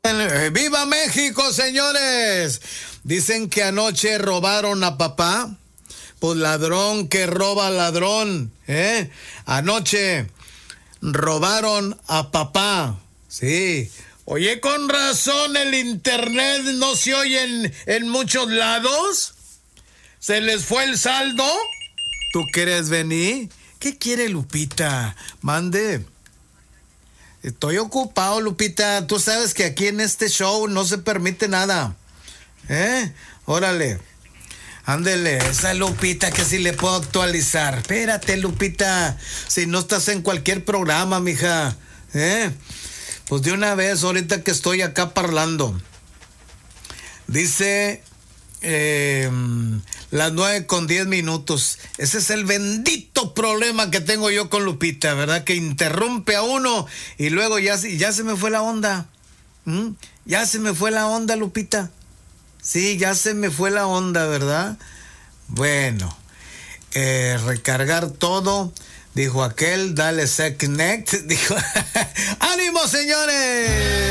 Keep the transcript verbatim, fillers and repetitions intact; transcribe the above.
¡Viva México, señores! Dicen que anoche robaron a papá. Pues ladrón que roba ladrón, ¿eh? Anoche robaron a papá, sí. Oye, con razón el internet no se oye en, en muchos lados. ¿Se les fue el saldo? ¿Tú quieres venir? ¿Qué quiere Lupita? Mande. Estoy ocupado, Lupita. Tú sabes que aquí en este show no se permite nada. ¿Eh? Órale. Ándele, esa Lupita que sí le puedo actualizar. Espérate, Lupita. Si no estás en cualquier programa, mija. ¿Eh? Pues de una vez, ahorita que estoy acá parlando. Dice eh, las nueve con diez minutos. Ese es el bendito problema que tengo yo con Lupita, ¿verdad? Que interrumpe a uno y luego ya, ya se me fue la onda. ¿Mm? Ya se me fue la onda, Lupita. Sí, ya se me fue la onda, ¿verdad? Bueno, eh, recargar todo. Dijo aquel, dale sec next. Dijo, ¡ánimo, señores!